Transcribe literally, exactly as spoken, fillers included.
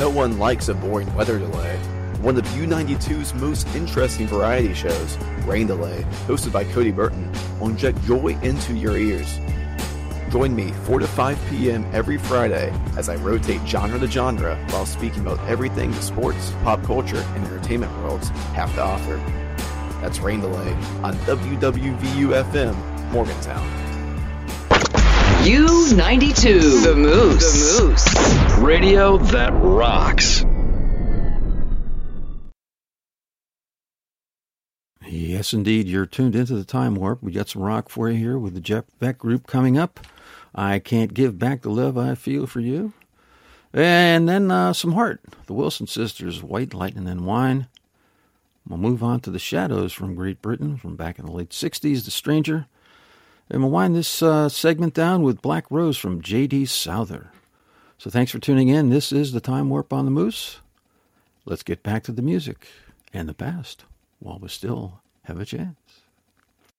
No one likes a boring weather delay. One of U ninety-two's most interesting variety shows, Rain Delay, hosted by Cody Burton, will inject joy into your ears. Join me four to five p.m. every Friday as I rotate genre to genre while speaking about everything the sports, pop culture, and entertainment worlds have to offer. That's Rain Delay on W W V U F M, Morgantown. U ninety-two, The Moose. The Moose. Radio that rocks. Yes, indeed. You're tuned into the Time Warp. We got some rock for you here with the Jeff Beck Group coming up. I Can't Give Back the Love I Feel for You. And then uh, some Heart. The Wilson Sisters, White Lightning and Wine. We'll move on to the Shadows from Great Britain from back in the late sixties, The Stranger. And we'll wind this uh, segment down with Black Rose from J D. Souther. So thanks for tuning in. This is the Time Warp on the Moose. Let's get back to the music and the past while we still have a chance.